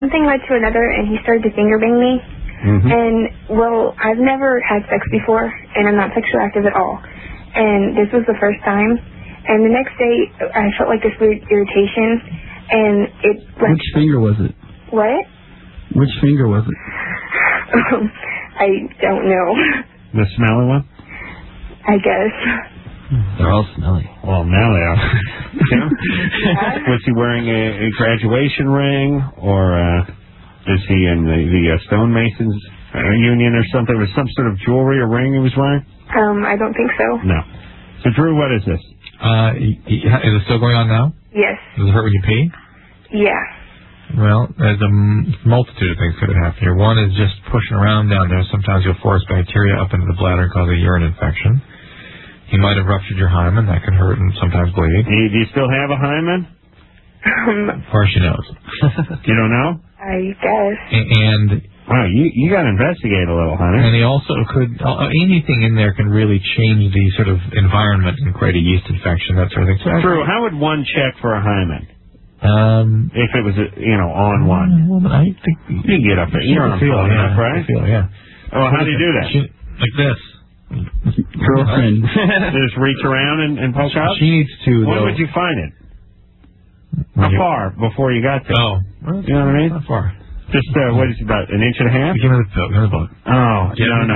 One thing led to another, and he started to finger bang me. And, well, I've never had sex before, and I'm not sexually active at all. And this was the first time. And the next day, I felt like this weird irritation, and it... Which finger was it? What? Which finger was it? I don't know. The smelly one? I guess. They're all smelly. Well, now they are. Tim? Was he wearing a graduation ring, or is he in the stonemasons union or something? Was some sort of jewelry or ring he was wearing? I don't think so. No. So, Drew, what is this? Is it still going on now? Yes. Does it hurt when you pee? Yeah. Well, there's a multitude of things that could happen here. One is just pushing around down there. Sometimes you'll force bacteria up into the bladder and cause a urine infection. You might have ruptured your hymen. That can hurt and sometimes bleed. Do you still have a hymen? Of course she knows. You don't know? I guess. And... Wow, you got to investigate a little, honey. And he also could... anything in there can really change the sort of environment and create a yeast infection, that sort of thing. So Drew, how would one check for a hymen? If it was, on one. Well, I think... You can get up there. You're on feel, enough, right? Oh, how do you do that? Like this. Girlfriend. Just reach around and poke out? She needs to, When would you find it? How far before you got there? Oh. You know what I mean? Not far. Just, what is it, about an inch and a half? Give me the book. Oh,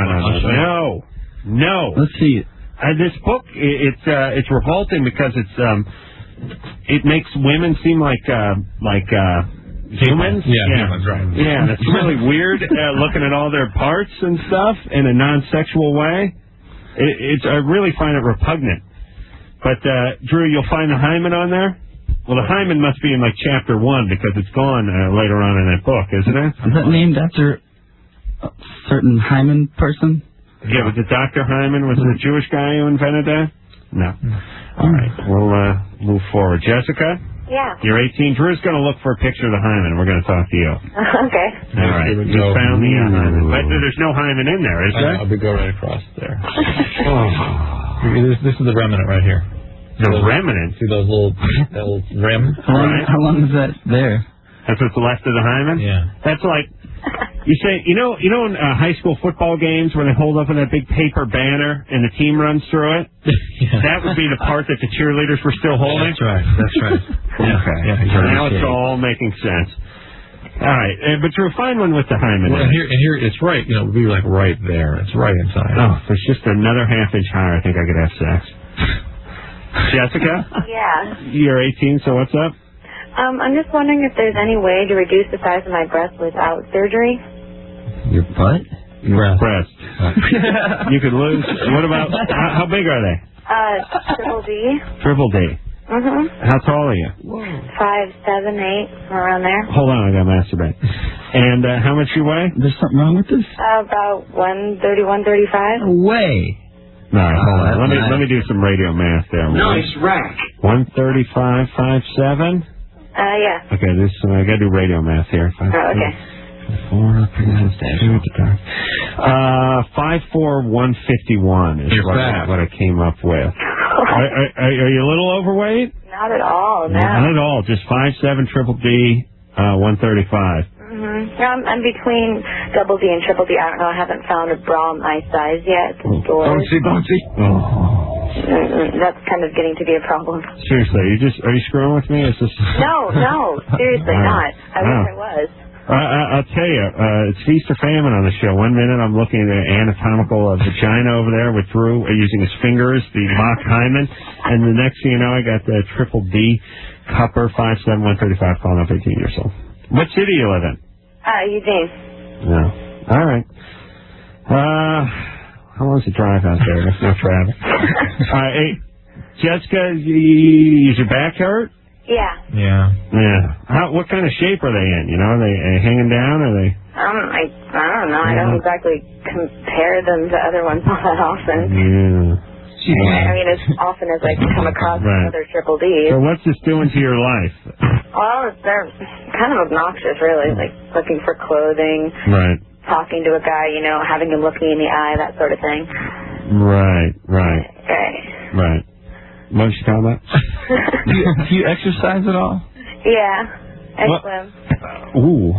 no. Let's see it. This book, it's revolting because it makes women seem like humans. Yeah, humans, right. Yeah, that's really weird, looking at all their parts and stuff in a non-sexual way. I really find it repugnant. But, Drew, you'll find the hymen on there? Well, the hymen must be in, chapter 1, because it's gone later on in that book, isn't it? Is that named after a certain hymen person? Yeah, was it Dr. Hyman? Was it a Jewish guy who invented that? No. All right, we'll move forward. Jessica? Yeah. You're 18. Drew's going to look for a picture of the hymen. We're going to talk to you. Okay. All right. You found the hymen. But there's no hymen in there, is there? I'll go right across there. This is the remnant right here. The remnant? See those little rim? How long is that there? That's what's left of the hymen? Yeah. That's like, you say, in high school football games where they hold up in that big paper banner and the team runs through it? Yeah. That would be the part that the cheerleaders were still holding? That's right. Okay. Yeah, now it's all making sense. All right. But Drew, find one with the hymen. Well, here it's right, it would be right there. It's right inside. Oh, if it's just another half-inch higher, I think I could have sex. Jessica? Yeah. You're 18, so what's up? I'm just wondering if there's any way to reduce the size of my breast without surgery. Your butt? Breast. You could lose. What about, how big are they? Triple D. Triple D. Mm-hmm. How tall are you? 5'7", 8", around there. Hold on, I got to masturbate. And how much you weigh? There's something wrong with this? About 130, 135. No way. No, hold on. Let me do some radio math there. Nice rack. 135, 5'7"? Yeah. Okay, I got to do radio math here. Okay. 5'4", 151 is what I came up with. Are you a little overweight? Not at all, no. Not at all. Just 5'7", triple D, 135. I'm between double D and triple D. I don't know. I haven't found a bra my size yet at the store. Bouncy. That's kind of getting to be a problem. Seriously, are you screwing with me? Is this... No, seriously not. I wish I was. I'll tell you, it's feast or famine on the show. 1 minute I'm looking at an anatomical vagina over there with Drew using his fingers, the mock hymen, and the next thing you know, I got the triple D cupper, 5'7", 135, calling up 18 years old. What city do you live in? Eugene. No. All right. How long's the drive out there? There's no traffic. Hey, Jessica, is your back hurt? Yeah. What kind of shape are they in? Are they hanging down? Or are they? I don't know. I don't exactly compare them to other ones all that often. Yeah. I mean, as often as I come across other triple Ds. So what's this doing to your life? Well, they're kind of obnoxious, really. Like looking for clothing. Right. Talking to a guy, having him look me in the eye, that sort of thing. Right. Right. What was she talking about? Do you exercise at all? Yeah. I swim. Ooh.